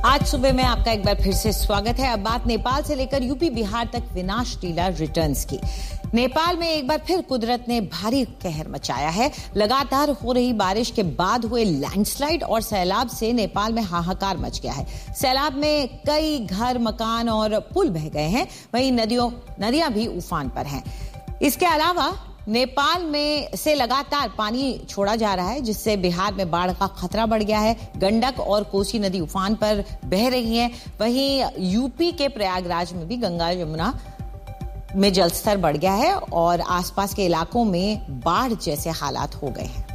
आज सुबह में आपका एक बार फिर से स्वागत है। अब बात नेपाल से लेकर यूपी बिहार तक विनाशलीला रिटर्न्स की। नेपाल में एक बार फिर कुदरत ने भारी कहर मचाया है। लगातार हो रही बारिश के बाद हुए लैंडस्लाइड और सैलाब से नेपाल में हाहाकार मच गया है। सैलाब में कई घर, मकान और पुल बह गए हैं। वहीं नदियां भी उफान पर हैं। इसके अलावा नेपाल में से लगातार पानी छोड़ा जा रहा है, जिससे बिहार में बाढ़ का खतरा बढ़ गया है। गंडक और कोसी नदी उफान पर बह रही हैं। वहीं यूपी के प्रयागराज में भी गंगा यमुना में जलस्तर बढ़ गया है और आसपास के इलाकों में बाढ़ जैसे हालात हो गए हैं।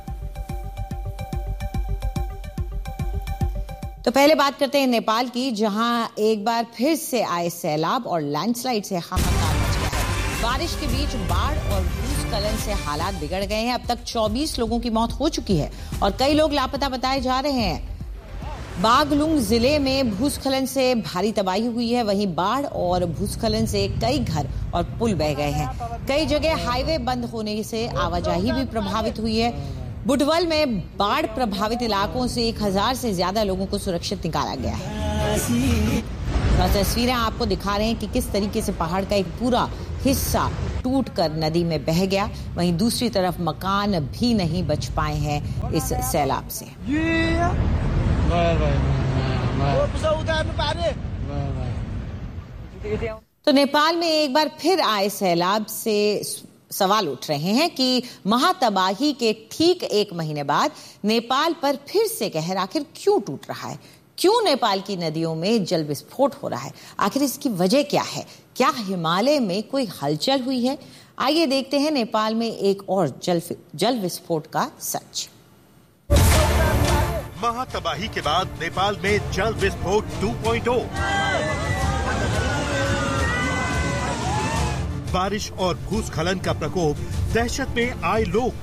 तो पहले बात करते हैं नेपाल की, जहां एक बार फिर से आए सैलाब और लैंडस्लाइड से हाहाकार मच गया है। बारिश के बीच बाढ़ और भूस्खलन से हालात बिगड़ गए हैं। अब तक 24 लोगों की मौत हो चुकी है और कई लोग लापता बताए जा रहे हैं। बागलुंग जिले में भूस्खलन से भारी तबाही हुई है। वहीं बाढ़ और भूस्खलन से कई घर और पुल बह गए हैं। कई जगह हाईवे बंद होने से आवाजाही भी प्रभावित हुई है। बुटवल में बाढ़ प्रभावित इलाकों से 1000 से ज्यादा लोगों को सुरक्षित निकाला गया है। तस्वीरें आपको दिखा रहे हैं कि किस तरीके से पहाड़ का एक पूरा हिस्सा टूटकर नदी में बह गया। वहीं दूसरी तरफ मकान भी नहीं बच पाए हैं इस सैलाब से। तो नेपाल में एक बार फिर आए सैलाब से सवाल उठ रहे हैं कि महातबाही के ठीक एक महीने बाद नेपाल पर फिर से कहर आखिर क्यों टूट रहा है। क्यों नेपाल की नदियों में जल विस्फोट हो रहा है। आखिर इसकी वजह क्या है। क्या हिमालय में कोई हलचल हुई है। आइए देखते हैं नेपाल में एक और जल विस्फोट का सच। महातबाही के बाद नेपाल में जल विस्फोट 2.0। बारिश और भूस्खलन का प्रकोप, दहशत में आए लोग।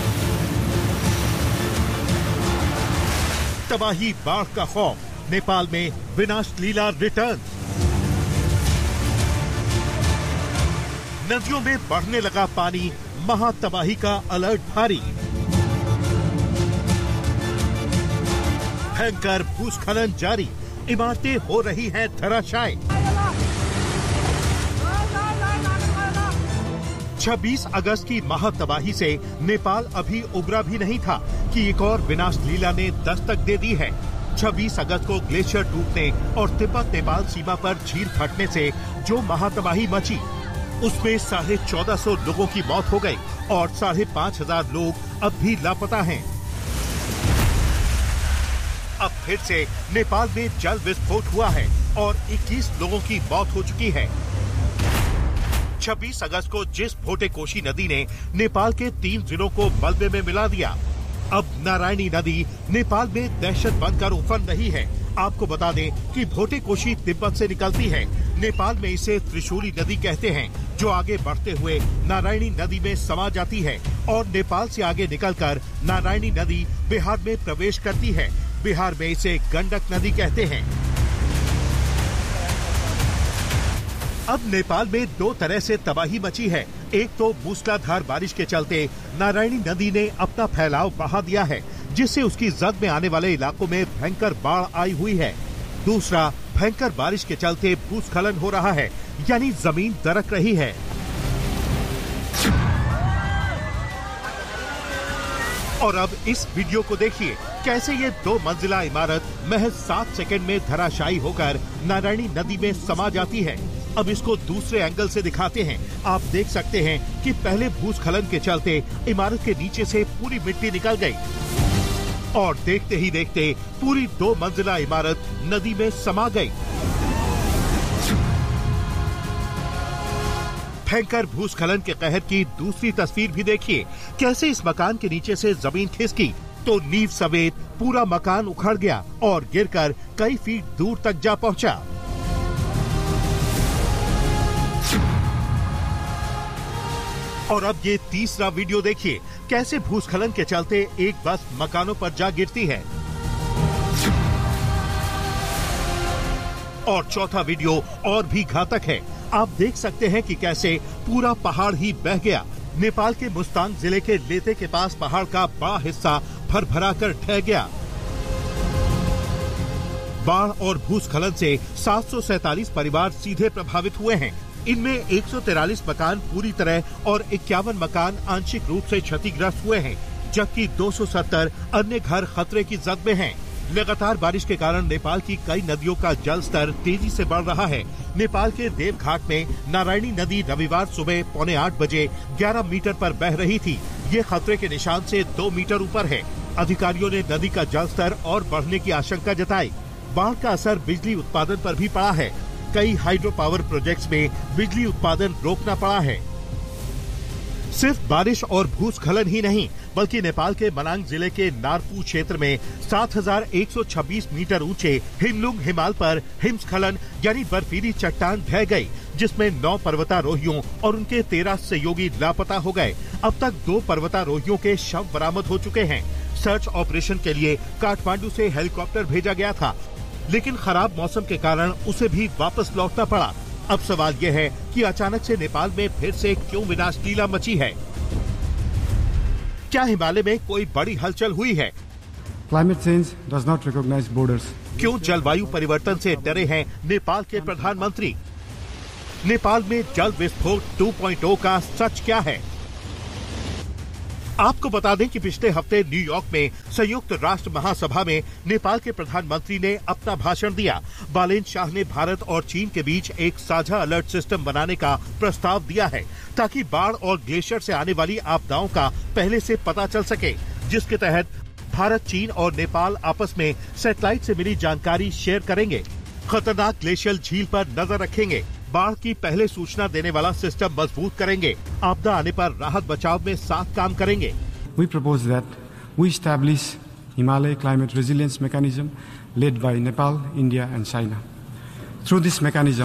तबाही, बाढ़ का खौफ, नेपाल में विनाशलीला रिटर्न। नदियों में बढ़ने लगा पानी, महातबाही का अलर्ट भारी। भयंकर भूस्खलन जारी, इमारतें हो रही हैं धराशायी। 26 अगस्त की महातबाही से नेपाल अभी उबरा भी नहीं था कि एक और विनाशलीला ने दस्तक दे दी है। 26 अगस्त को ग्लेशियर टूटने और तिब्बत नेपाल सीमा पर झील फटने से जो महातबाही मची, उसमें 1450 लोगों की मौत हो गई और 5500 लोग अब भी लापता हैं। अब फिर से नेपाल में जल विस्फोट हुआ है और 21 लोगों की मौत हो चुकी है। 26 अगस्त को जिस भोटे कोशी नदी ने नेपाल के 3 जिलों को मलबे में मिला दिया, अब नारायणी नदी नेपाल में दहशत बनकर उफन रही है। आपको बता दें कि भोटे कोशी तिब्बत से निकलती है। नेपाल में इसे त्रिशूली नदी कहते हैं, जो आगे बढ़ते हुए नारायणी नदी में समा जाती है और नेपाल से आगे निकलकर नारायणी नदी बिहार में प्रवेश करती है। बिहार में इसे गंडक नदी कहते हैं। अब नेपाल में 2 तरह से तबाही मची है। एक तो मूसलाधार बारिश के चलते नारायणी नदी ने अपना फैलाव बढ़ा दिया है, जिससे उसकी जद में आने वाले इलाकों में भयंकर बाढ़ आई हुई है। दूसरा, भयंकर बारिश के चलते भूस्खलन हो रहा है, यानी जमीन दरक रही है। और अब इस वीडियो को देखिए, कैसे ये 2 मंजिला इमारत महज 7 सेकंड में धराशायी होकर नारायणी नदी में समा जाती है। अब इसको दूसरे एंगल से दिखाते हैं। आप देख सकते हैं कि पहले भूस्खलन के चलते इमारत के नीचे से पूरी मिट्टी निकल गई और देखते ही देखते पूरी 2 मंजिला इमारत नदी में समा गई। भयंकर भूस्खलन के कहर की दूसरी तस्वीर भी देखिए। कैसे इस मकान के नीचे से जमीन खिसकी तो नींव समेत पूरा मकान उखड़ गया और गिरकर कई फीट दूर तक जा पहुंचा। और अब ये तीसरा वीडियो देखिए, कैसे भूस्खलन के चलते एक बस मकानों पर जा गिरती है। और चौथा वीडियो और भी घातक है। आप देख सकते हैं कि कैसे पूरा पहाड़ ही बह गया। नेपाल के मुस्ताङ जिले के लेते के पास पहाड़ का बड़ा हिस्सा भर-भरा कर ढह गया। बाढ़ और भूस्खलन से 747 परिवार सीधे प्रभावित हुए हैं। इनमें 143 मकान पूरी तरह और 51 मकान आंशिक रूप से क्षतिग्रस्त हुए हैं, जबकि 270 अन्य घर खतरे की जद में हैं। लगातार बारिश के कारण नेपाल की कई नदियों का जल स्तर तेजी से बढ़ रहा है। नेपाल के देवघाट में नारायणी नदी रविवार सुबह 7:45 बजे 11 मीटर पर बह रही थी। ये खतरे के निशान से 2 मीटर ऊपर है। अधिकारियों ने नदी का जल स्तर और बढ़ने की आशंका जताई। बाढ़ का असर बिजली उत्पादन पर भी पड़ा है। कई हाइड्रो पावर प्रोजेक्ट्स में बिजली उत्पादन रोकना पड़ा है। सिर्फ बारिश और भूस्खलन ही नहीं, बल्कि नेपाल के मनाङ जिले के नारपू क्षेत्र में 7,126 मीटर ऊंचे हिमलुङ हिमाल पर हिमस्खलन यानी बर्फीली चट्टान ढह गई, जिसमें 9 पर्वतारोहियों और उनके 13 सहयोगी लापता हो गए। अब तक 2 पर्वतारोहियों के शव बरामद हो चुके हैं। सर्च ऑपरेशन के लिए काठमांडू से हेलीकॉप्टर भेजा गया था, लेकिन खराब मौसम के कारण उसे भी वापस लौटना पड़ा। अब सवाल यह है कि अचानक से नेपाल में फिर से क्यों विनाश लीला मची है? क्या हिमालय में कोई बड़ी हलचल हुई है? Climate change does not recognize borders. क्यों जलवायु परिवर्तन से डरे हैं नेपाल के प्रधानमंत्री? नेपाल में जल विस्फोट 2.0 का सच क्या है? आपको बता दें कि पिछले हफ्ते न्यूयॉर्क में संयुक्त राष्ट्र महासभा में नेपाल के प्रधानमंत्री ने अपना भाषण दिया। बालेन शाह ने भारत और चीन के बीच एक साझा अलर्ट सिस्टम बनाने का प्रस्ताव दिया है, ताकि बाढ़ और ग्लेशियर से आने वाली आपदाओं का पहले से पता चल सके, जिसके तहत भारत, चीन और नेपाल आपस में सैटेलाइट से मिली जानकारी शेयर करेंगे। खतरनाक ग्लेशियल झील पर नजर रखेंगे। बाढ़ की पहले सूचना देने वाला सिस्टम मजबूत करेंगे। आपदा आने पर राहत बचाव में साथ काम करेंगे। We propose that we establish Himalaya Climate Resilience Mechanism led by Nepal, India and China. Through this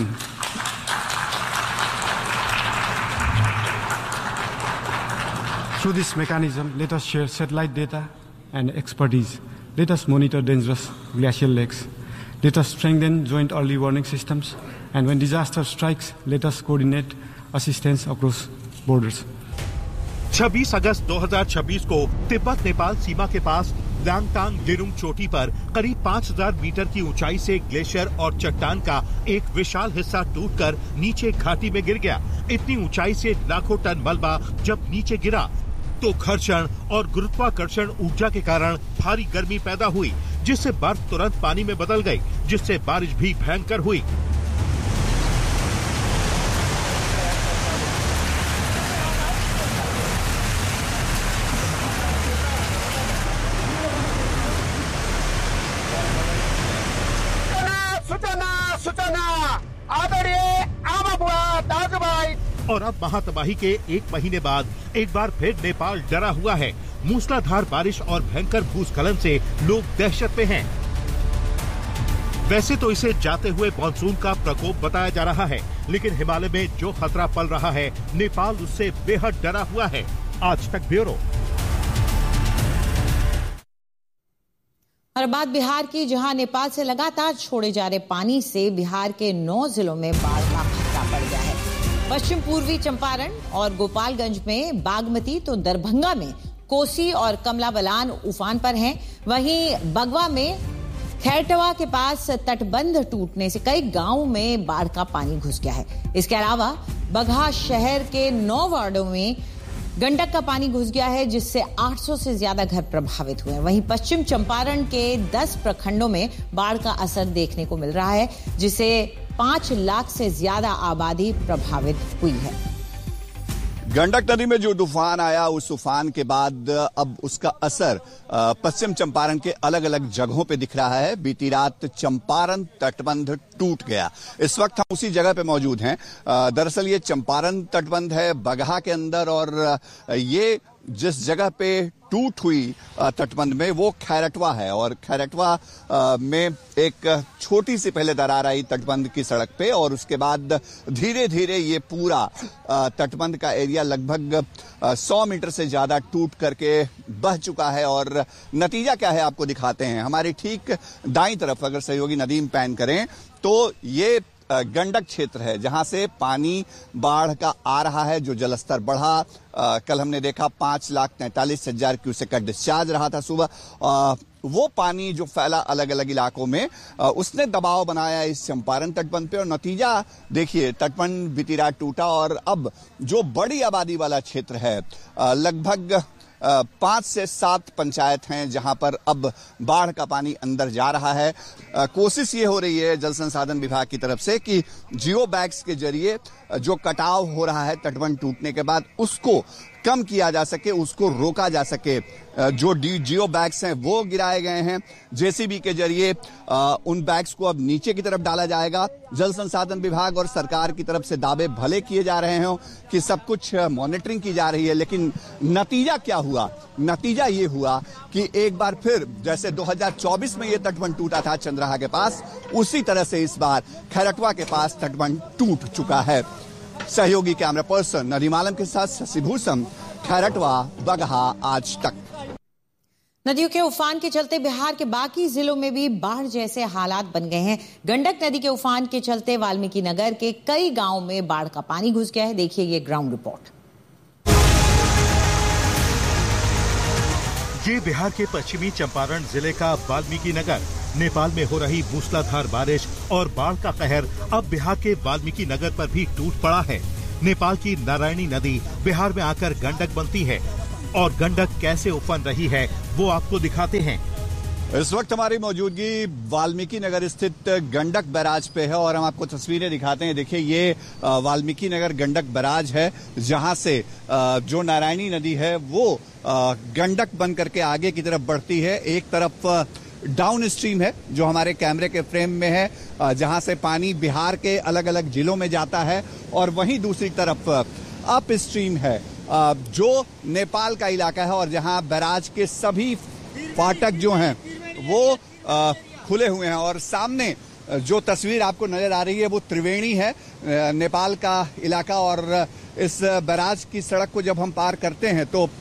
mechanism, let us share satellite data and expertise. Let us monitor dangerous glacial lakes. Let us strengthen joint early warning systems. And when disaster strikes, let us coordinate assistance across borders. 26 अगस्त 2026 को तिब्बत नेपाल सीमा के पास लांगतांग लिरुंग चोटी पर करीब 5000 metre की ऊंचाई से glacier और चट्टान का एक विशाल हिस्सा टूटकर नीचे घाटी में गिर गया। इतनी ऊंचाई से लाखों टन मलबा जब नीचे गिरा तो घर्षण और गुरुत्वाकर्षण ऊर्जा के कारण भारी गर्मी पैदा हुई, जिससे बर्फ तुरंत पानी में बदल गई, जिससे बारिश भी भयंकर हुई। और अब महातबाही के 1 महीने बाद एक बार फिर नेपाल डरा हुआ है। मूसलाधार बारिश और भयंकर भूस्खलन से लोग दहशत में हैं। वैसे तो इसे जाते हुए मानसून का प्रकोप बताया जा रहा है, लेकिन हिमालय में जो खतरा पल रहा है, नेपाल उससे बेहद डरा हुआ है। आज तक ब्यूरो। और बात बिहार की, जहां नेपाल से लगातार छोड़े जा रहे पानी से बिहार के 9 जिलों में बाढ़ का खतरा बढ़ गया है। पश्चिम पूर्वी चंपारण और गोपालगंज में बागमती, तो दरभंगा में कोसी और कमला बलान उफान पर हैं। वहीं बगवा में खैरटवा के पास तटबंध टूटने से कई गांवों में बाढ़ का पानी घुस गया है। इसके अलावा बगहा शहर के 9 वार्डों में गंडक का पानी घुस गया है, जिससे 800 से ज्यादा घर प्रभावित हुए हैं। वहीं पश्चिम चंपारण के 10 प्रखंडों में बाढ़ का असर देखने को मिल रहा है, जिससे 5 लाख से ज्यादा आबादी प्रभावित हुई है। गंडक नदी में जो तूफान आया, उस तूफान के बाद अब उसका असर पश्चिम चंपारण के अलग अलग जगहों पे दिख रहा है। बीती रात चंपारण तटबंध टूट गया। इस वक्त हम उसी जगह पे मौजूद हैं। दरअसल ये चंपारण तटबंध है बगहा के अंदर, और ये जिस जगह पे टूट हुई तटबंध में वो खैरटवा है, और खैरटवा में एक छोटी सी पहले दरार आई तटबंध की सड़क पे, और उसके बाद धीरे धीरे ये पूरा तटबंध का एरिया लगभग 100 मीटर से ज्यादा टूट करके बह चुका है। और नतीजा क्या है आपको दिखाते हैं। हमारी ठीक दाईं तरफ अगर सहयोगी नदीम पैन करें तो ये गंडक क्षेत्र है जहां से पानी बाढ़ का आ रहा है, जो जलस्तर बढ़ा। कल हमने देखा 5,43,000 क्यूसेक का डिस्चार्ज रहा था सुबह। वो पानी जो फैला अलग अलग इलाकों में, उसने दबाव बनाया इस चंपारण तटबंध पे और नतीजा देखिए, तटबंध बीती रात टूटा और अब जो बड़ी आबादी वाला क्षेत्र है, लगभग 5 से 7 पंचायत हैं जहां पर अब बाढ़ का पानी अंदर जा रहा है। कोशिश ये हो रही है जल संसाधन विभाग की तरफ से कि जियो बैग्स के जरिए जो कटाव हो रहा है तटबंध टूटने के बाद उसको कम किया जा सके, उसको रोका जा सके। जो जियो बैग्स हैं वो गिराए गए हैं, जेसीबी के जरिए उन बैग्स को अब नीचे की तरफ डाला जाएगा। जल संसाधन विभाग और सरकार की तरफ से दावे भले किए जा रहे हैं कि सब कुछ मॉनिटरिंग की जा रही है, लेकिन नतीजा क्या हुआ? नतीजा ये हुआ कि एक बार फिर जैसे 2024 में ये तटबंध टूटा था चंद्रहा के पास, उसी तरह से इस बार खैरटवा के पास तटबंध टूट चुका है। सहयोगी कैमरा पर्सन नदीम आलम के साथ शशि भूषण, खैरटवा, बगहा, आज तक। नदियों के उफान के चलते बिहार के बाकी जिलों में भी बाढ़ जैसे हालात बन गए हैं। गंडक नदी के उफान के चलते वाल्मीकि नगर के कई गांवों में बाढ़ का पानी घुस गया है। देखिए ये ग्राउंड रिपोर्ट। ये बिहार के पश्चिमी चंपारण जिले का वाल्मीकि नगर। नेपाल में हो रही मूसलाधार बारिश और बाढ़ का कहर अब बिहार के वाल्मीकि नगर पर भी टूट पड़ा है। नेपाल की नारायणी नदी बिहार में आकर गंडक बनती है और गंडक कैसे उफन रही है वो आपको दिखाते हैं। इस वक्त हमारी मौजूदगी वाल्मीकि नगर स्थित गंडक बैराज पे है और हम आपको तस्वीरें दिखाते हैं। देखिए ये वाल्मीकि नगर गंडक बैराज है जहां से जो नारायणी नदी है वो गंडक बन करके आगे की तरफ बढ़ती है। एक तरफ डाउन स्ट्रीम है जो हमारे कैमरे के फ्रेम में है, जहां से पानी बिहार के अलग अलग जिलों में जाता है, और वहीं दूसरी तरफ अप स्ट्रीम है जो नेपाल का इलाका है और जहां बैराज के सभी फाटक जो हैं वो खुले हुए हैं। और सामने जो तस्वीर आपको नजर आ रही है वो त्रिवेणी है, नेपाल का इलाका। और इस बैराज की सड़क को जब हम पार करते हैं तो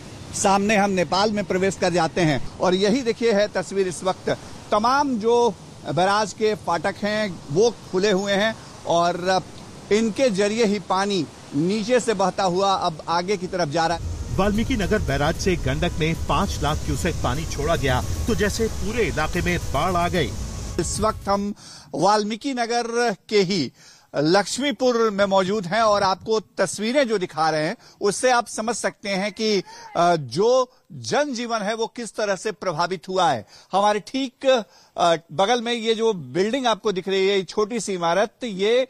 सामने हम नेपाल में प्रवेश कर जाते हैं। और यही देखिए है तस्वीर इस वक्त। तमाम जो बैराज के फाटक हैं वो खुले हुए हैं और इनके जरिए ही पानी नीचे से बहता हुआ अब आगे की तरफ जा रहा है। वाल्मीकि नगर बैराज से गंडक में 5 लाख क्यूसेक पानी छोड़ा गया तो जैसे पूरे इलाके में बाढ़ आ गई। इस वक्त हम वाल्मीकि नगर के ही लक्ष्मीपुर में मौजूद हैं और आपको तस्वीरें जो दिखा रहे हैं उससे आप समझ सकते हैं कि जो जनजीवन है वो किस तरह से प्रभावित हुआ है। हमारे ठीक बगल में ये जो बिल्डिंग आपको दिख रही है, छोटी सी इमारत, ये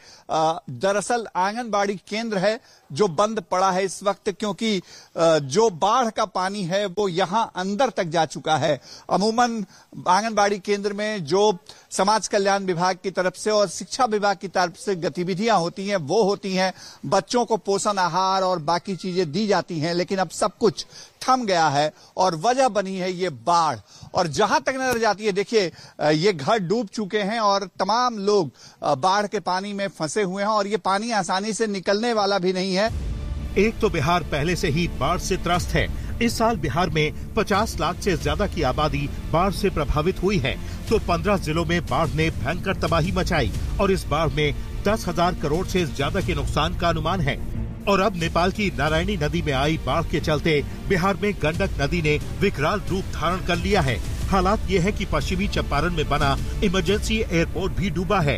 दरअसल आंगनबाड़ी केंद्र है जो बंद पड़ा है इस वक्त, क्योंकि जो बाढ़ का पानी है वो यहां अंदर तक जा चुका है। अमूमन आंगनबाड़ी केंद्र में जो समाज कल्याण विभाग की तरफ से और शिक्षा विभाग की तरफ से गतिविधियां होती हैं वो होती हैं, बच्चों को पोषण आहार और बाकी चीजें दी जाती हैं, लेकिन अब सब कुछ थम गया है और वजह बनी है ये बाढ़। और जहां तक नजर जाती है देखिए ये घर डूब चुके हैं और तमाम लोग बाढ़ के पानी में फंसे हुए हैं और ये पानी आसानी से निकलने वाला भी नहीं है। एक तो बिहार पहले से ही बाढ़ से त्रस्त है। इस साल बिहार में 50 लाख से ज्यादा की आबादी बाढ़ से प्रभावित हुई है, तो 15 जिलों में बाढ़ ने भयंकर तबाही मचाई और इस बाढ़ में 10,000 करोड़ से ज्यादा के नुकसान का अनुमान है। और अब नेपाल की नारायणी नदी में आई बाढ़ के चलते बिहार में गंडक नदी ने विकराल रूप धारण कर लिया है। हालात ये है कि पश्चिमी चंपारण में बना इमरजेंसी एयरपोर्ट भी डूबा है।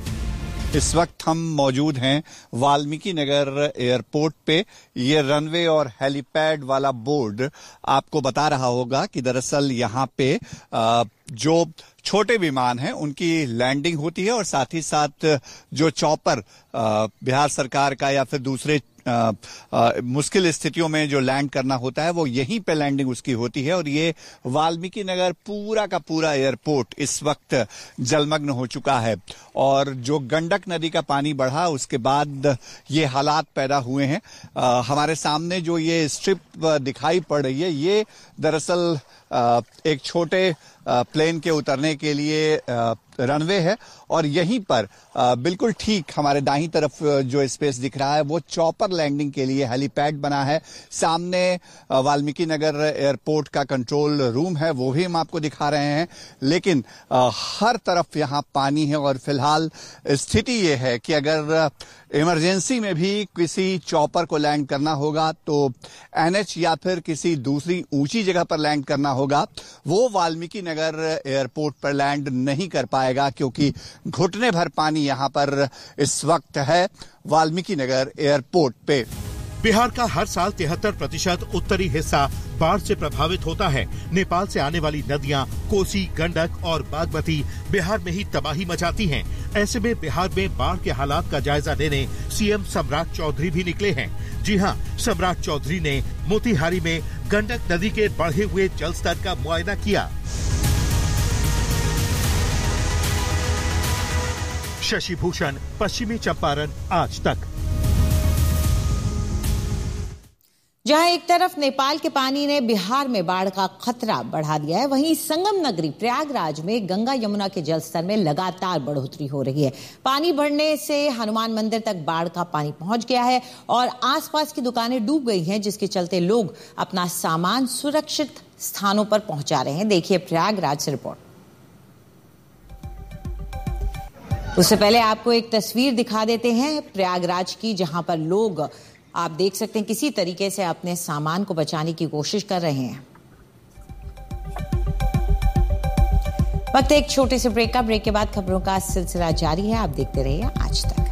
इस वक्त हम मौजूद हैं वाल्मीकि नगर एयरपोर्ट पे। ये रनवे और हेलीपैड वाला बोर्ड आपको बता रहा होगा कि दरअसल यहाँ पे जो छोटे विमान हैं उनकी लैंडिंग होती है और साथ ही साथ जो चॉपर बिहार सरकार का या फिर दूसरे मुश्किल स्थितियों में जो लैंड करना होता है वो यहीं पे लैंडिंग उसकी होती है। और ये वाल्मीकि नगर पूरा का पूरा एयरपोर्ट इस वक्त जलमग्न हो चुका है और जो गंडक नदी का पानी बढ़ा उसके बाद ये हालात पैदा हुए हैं। हमारे सामने जो ये स्ट्रिप दिखाई पड़ रही है ये दरअसल एक छोटे प्लेन के उतरने के लिए रनवे है और यहीं पर बिल्कुल ठीक हमारे दाहिनी तरफ जो स्पेस दिख रहा है वो चॉपर लैंडिंग के लिए हेलीपैड बना है। सामने वाल्मीकि नगर एयरपोर्ट का कंट्रोल रूम है, वो भी हम आपको दिखा रहे हैं। लेकिन हर तरफ यहाँ पानी है और फिलहाल स्थिति ये है कि अगर इमरजेंसी में भी किसी चॉपर को लैंड करना होगा तो एनएच या फिर किसी दूसरी ऊंची जगह पर लैंड करना होगा, वो वाल्मीकि नगर एयरपोर्ट पर लैंड नहीं कर पाएगा क्योंकि घुटने भर पानी यहां पर इस वक्त है वाल्मीकि नगर एयरपोर्ट पे। बिहार का हर साल 73% उत्तरी हिस्सा बाढ़ से प्रभावित होता है। नेपाल से आने वाली नदियां कोसी, गंडक और बागमती बिहार में ही तबाही मचाती हैं। ऐसे में बिहार में बाढ़ के हालात का जायजा लेने सीएम सम्राट चौधरी भी निकले हैं। जी हां, सम्राट चौधरी ने मोतिहारी में गंडक नदी के बढ़े हुए जल स्तर का मुआयना किया। शशि भूषण, पश्चिमी चंपारण, आज तक। जहां एक तरफ नेपाल के पानी ने बिहार में बाढ़ का खतरा बढ़ा दिया है, वहीं संगम नगरी प्रयागराज में गंगा यमुना के जलस्तर में लगातार बढ़ोतरी हो रही है। पानी बढ़ने से हनुमान मंदिर तक बाढ़ का पानी पहुंच गया है और आसपास की दुकानें डूब गई हैं, जिसके चलते लोग अपना सामान सुरक्षित स्थानों पर पहुंचा रहे हैं। देखिए प्रयागराज से रिपोर्ट। उससे पहले आपको एक तस्वीर दिखा देते हैं प्रयागराज की, जहां पर लोग, आप देख सकते हैं, किसी तरीके से अपने सामान को बचाने की कोशिश कर रहे हैं। वक्त एक छोटे से ब्रेक का। ब्रेक के बाद खबरों का सिलसिला जारी है। आप देखते रहिए आज तक।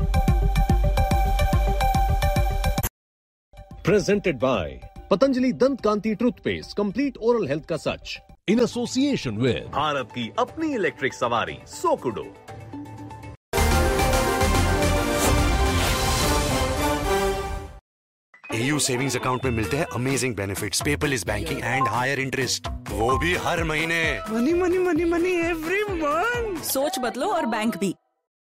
प्रेजेंटेड बाय पतंजलि दंत कांति टूथपेस्ट, कंप्लीट ओरल हेल्थ का सच, इन एसोसिएशन विद भारत की अपनी इलेक्ट्रिक सवारी सोकुडो। AU सेविंग्स अकाउंट में मिलते हैं amazing benefits, paperless banking and higher interest, वो भी हर महीने। Money money money money every month. सोच बदलो और बैंक भी।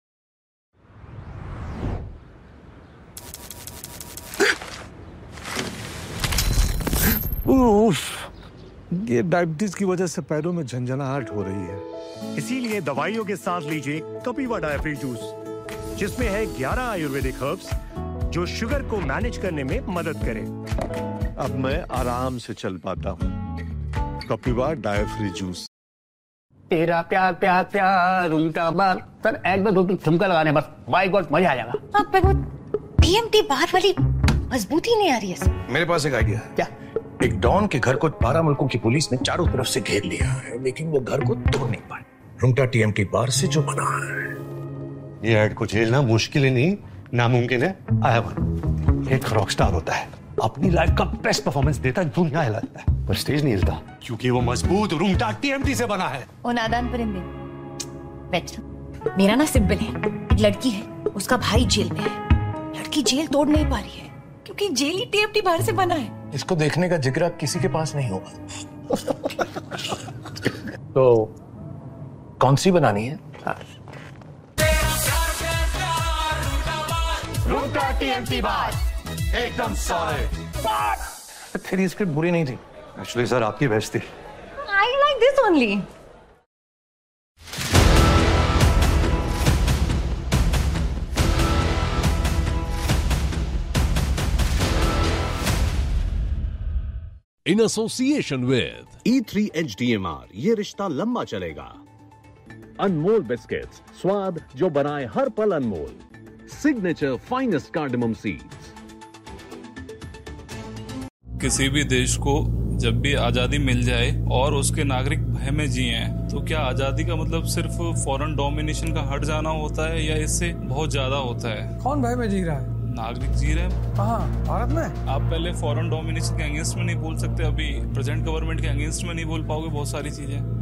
ये डायबिटीज की वजह से पैरों में झंझनाहट हो रही है। इसीलिए दवाइयों के साथ लीजिए कपिवा डायफ्री जूस, जिसमें है 11 आयुर्वेदिक हर्ब्स जो शुगर को मैनेज करने में मदद करें। अब मैं आराम से चल पाता हूँ। कपिवा डायफ्री जूस। तेरा प्यार प्यार प्यार उनका बार सर, एक बार दो ठुमका लगाने बस, बाय गॉड मजा आ जाएगा। अब वो टीएमटी बार वाली मजबूती नहीं आ रही है। मेरे पास एक आइडिया है। क्या? एक डॉन के घर को 12 मुल्कों की पुलिस ने चारों तरफ से घेर लिया है, लेकिन वो घर को तोड़ नहीं पाए। रुंगटा टीएमटी बार से जो बना है। ये ऐड को झेलना मुश्किल ही नहीं, नामुमकिन है। एक रॉकस्टार होता है, अपनी लाइफ का बेस्ट परफॉर्मेंस देता है, दुनिया हिलाता है, पर स्टेज नहीं हिलता क्योंकि वो मजबूत रुंगटा टीएमटी से बना है। ओ नादान परिंदे, बैठ। मेरा ना सिंपल है, एक लड़की है, उसका भाई जेल में है। लड़की जेल तोड़ नहीं पा रही है क्योंकि जेल ही टीएमटी बार से बना है। इसको देखने का जिगरा किसी के पास नहीं होगा। तो कौन सी बनानी है? रुंगटा टीएमटी बार एकदम सॉलिड। तेरी स्क्रिप्ट बुरी नहीं थी एक्चुअली सर, आपकी बेस्ट थी। I like this only. In association with E3 HDMR, ये रिश्ता लंबा चलेगा। अनमोल बिस्किट्स, स्वाद जो बनाए हर पल अनमोल। Signature finest cardamom seeds. किसी भी देश को जब भी आजादी मिल जाए और उसके नागरिक भय में जिए, तो क्या आजादी का मतलब सिर्फ फॉरेन डोमिनेशन का हट जाना होता है या इससे बहुत ज्यादा होता है? कौन भय में जी रहा है? नागरिक जी रहे हैं। कहाँ? भारत में? आप पहले फॉरेन डोमिनेशन के अगेंस्ट में नहीं बोल सकते, अभी प्रेजेंट गवर्नमेंट के अगेंस्ट में नहीं बोल पाओगे बहुत सारी चीजें।